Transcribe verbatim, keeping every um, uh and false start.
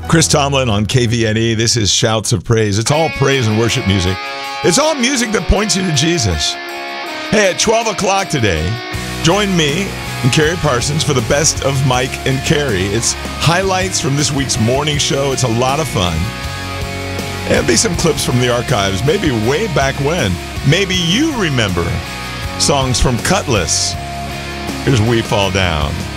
Chris Tomlin on K V N E. This is Shouts of Praise. It's all praise and worship music. It's all music that points you to Jesus. Hey, at twelve o'clock today, join me and Carrie Parsons for the best of Mike and Carrie. It's highlights from this week's morning show. It's a lot of fun. And be some clips from the archives, maybe way back when. Maybe you remember songs from Cutlass. Here's We Fall Down.